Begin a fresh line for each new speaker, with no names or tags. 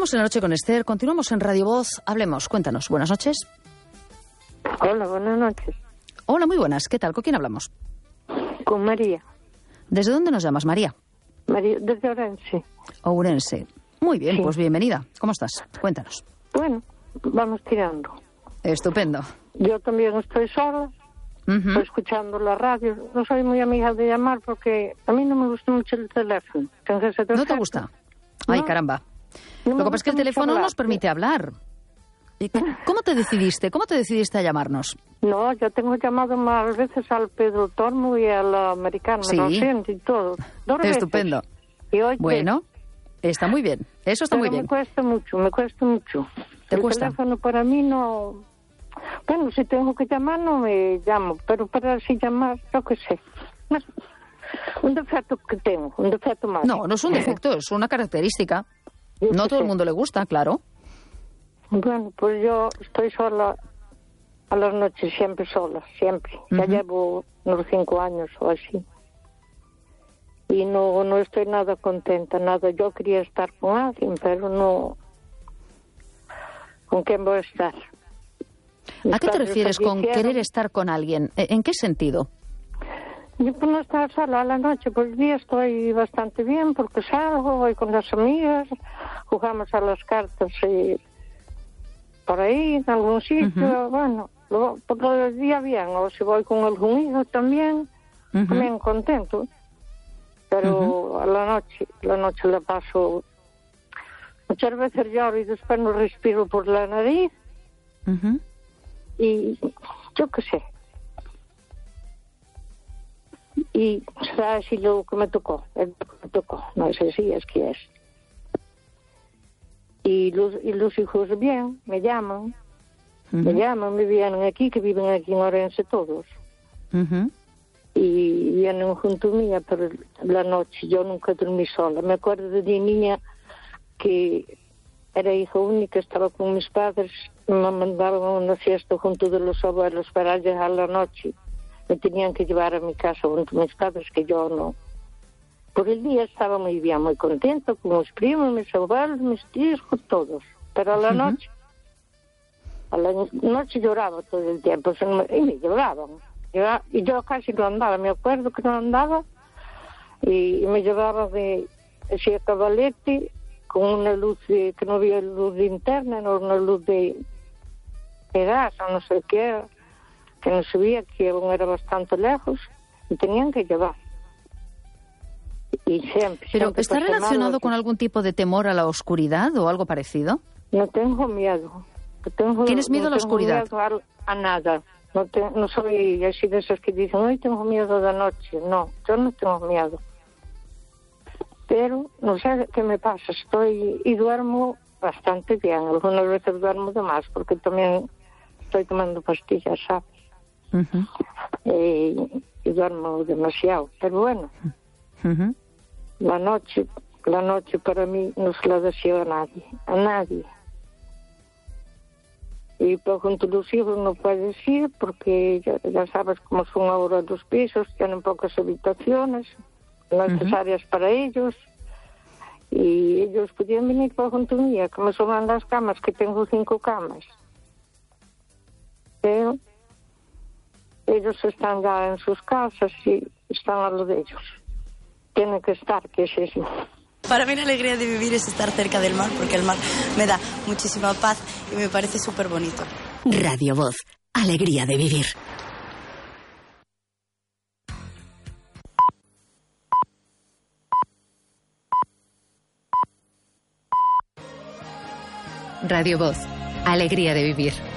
Seguimos en La Noche con Esther, continuamos en Radio Voz. Hablemos, cuéntanos. Buenas noches.
Hola, buenas noches.
Hola, muy buenas. ¿Qué tal? ¿Con quién hablamos?
Con María.
¿Desde dónde nos llamas, María?
María, desde Ourense.
Ourense. Muy bien,
Sí.
pues bienvenida. ¿Cómo estás? Cuéntanos.
Bueno, vamos tirando.
Estupendo.
Yo también estoy sola, estoy escuchando la radio. No soy muy amiga de llamar porque a mí no me gusta mucho el teléfono. Entonces,
¿No te gusta? Ay,
No.
caramba.
No me
Lo que pasa es que el
gusta mucho
teléfono
hablar.
nos permite hablar. ¿Y ¿Cómo te decidiste? ¿Cómo te decidiste a llamarnos?
No, yo tengo llamado más veces al Pedro Tormo y al americano,
Sí.
lo siento y todo. 2 veces.
Estupendo.
Y hoy
Bueno, está muy bien. Eso está muy bien.
Me cuesta mucho.
¿Te
El
cuesta?
teléfono para mí no... Bueno, si tengo que llamar no me llamo, pero para así llamar, yo qué sé. No, un defecto que tengo, un defecto más.
No, no es un defecto, es una característica.
Yo
No a
qué
todo el
sé.
mundo le gusta, claro.
Bueno, pues yo estoy sola a las noches, siempre sola, siempre. Ya llevo unos 5 años o así. Y no estoy nada contenta, nada. Yo quería estar con alguien, pero no... ¿Con quién voy a estar?
¿A qué te refieres con querer estar con alguien? ¿En qué sentido?
Yo por no estar sola a la noche, por el día estoy bastante bien porque salgo, voy con las amigas, jugamos a las cartas por ahí, en algún sitio, bueno, por todo el día bien, o si voy con algún hijo también, también contento. Pero a la noche la paso, muchas veces lloro y después no respiro por la nariz y yo qué sé. Y será así lo que me tocó, no sé si es que es. Y los hijos bien, me llaman, me vienen aquí, que viven aquí en Ourense todos. Y vienen junto mía, pero la noche yo nunca dormí sola. Me acuerdo de mi niña que era hija única, estaba con mis padres, me mandaban a una fiesta junto de los abuelos para llegar la noche. Me tenían que llevar a mi casa junto a mis padres, que yo no. Por el día estaba muy bien, muy contento con mis primos, mis abuelos, mis tíos, con todos. Pero a la noche lloraba todo el tiempo, y me lloraban. Y yo casi no andaba, me acuerdo que no andaba, y me llevaba de ese cabalete con una luz que no había luz linterna, no una luz de gas o no sé qué era, que no sabía, que aún era bastante lejos, y tenían que llevar. Y siempre.
¿Pero
siempre
está
pasé
relacionado
mal.
con algún tipo de temor a la oscuridad o algo parecido?
No tengo miedo.
¿Tienes miedo a la oscuridad?
No tengo miedo a nada. No soy así de esas que dicen, hoy tengo miedo de noche. No, yo no tengo miedo. Pero no sé qué me pasa. Y duermo bastante bien. Algunas veces duermo de más porque también estoy tomando pastillas, ¿sabes? Y duermo demasiado. Pero bueno, la noche para mí no se la deseo a nadie. Y por junto a los hijos no puedes ir porque ya sabes cómo son ahora los pisos, tienen pocas habitaciones necesarias para ellos, y ellos podían venir por junto mía, que me sobran las camas, que tengo 5 camas. Pero ellos están ya en sus casas y están a lo de ellos. Tienen que estar, que es eso.
Para mí la alegría de vivir es estar cerca del mar, porque el mar me da muchísima paz y me parece súper bonito.
Radio Voz, alegría de vivir. Radio Voz, alegría de vivir.